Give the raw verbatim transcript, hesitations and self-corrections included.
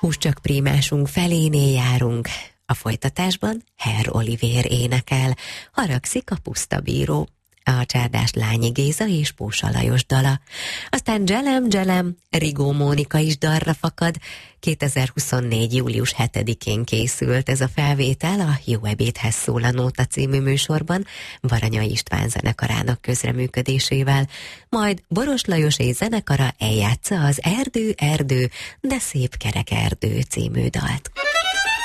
Húscsak prímásunk felénél járunk. A folytatásban Herr Olivér énekel, haragszik a puszta bíró. A Csárdás Lányi Géza és Pósa Lajos dala. Aztán Dzselem, Dzselem, Rigó Mónika is dalra fakad. kétezer-huszonnégy. július hetedikén készült ez a felvétel a Jó ebédhez szól a Nóta című műsorban, Varanya István zenekarának közreműködésével, majd Boros Lajos és zenekara eljátsza az Erdő, erdő, de szép kerek erdő című dalt.